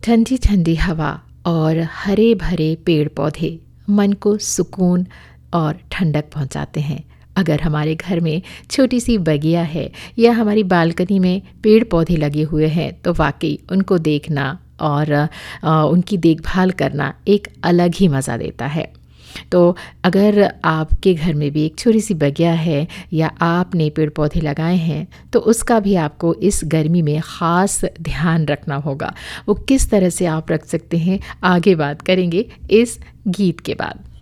ठंडी ठंडी हवा और हरे भरे पेड़ पौधे मन को सुकून और ठंडक पहुंचाते हैं। अगर हमारे घर में छोटी सी बगिया है या हमारी बालकनी में पेड़ पौधे लगे हुए हैं तो वाकई उनको देखना और उनकी देखभाल करना एक अलग ही मज़ा देता है। तो अगर आपके घर में भी एक छोटी सी बगिया है या आपने पेड़ पौधे लगाए हैं तो उसका भी आपको इस गर्मी में ख़ास ध्यान रखना होगा। वो किस तरह से आप रख सकते हैं, आगे बात करेंगे इस गीत के बाद।